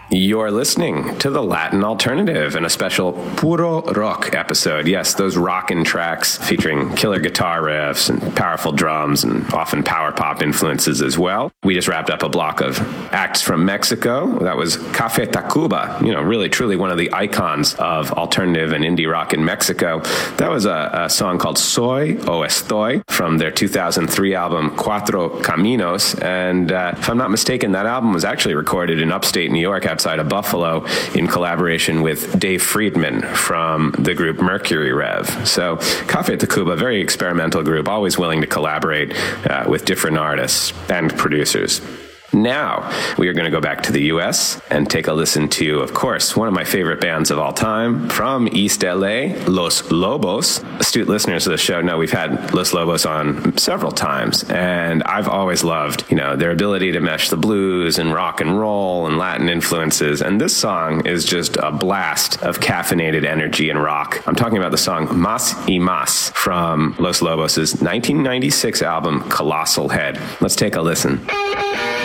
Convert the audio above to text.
You're listening to the Latin Alternative in a special Puro Rock episode. Yes, those rockin' tracks featuring killer guitar riffs and powerful drums and often power pop influences as well. We just wrapped up a block of acts from Mexico. That was Café Tacuba, really truly one of the icons of alternative and indie rock in Mexico. That was a song called Soy o Estoy from their 2003 album Cuatro Caminos. And if I'm not mistaken, that album was actually recorded in upstate New York outside of Buffalo in collaboration with Dave Friedman from the group Mercury Rev. So Café Tacuba, very experimental group, always willing to collaborate with different artists and producers. Now, we are going to go back to the U.S. and take a listen to, of course, one of my favorite bands of all time from East L.A., Los Lobos. Astute listeners of the show know we've had Los Lobos on several times, and I've always loved, their ability to mesh the blues and rock and roll and Latin influences, and this song is just a blast of caffeinated energy and rock. I'm talking about the song Más y Más from Los Lobos' 1996 album Colossal Head. Let's take a listen.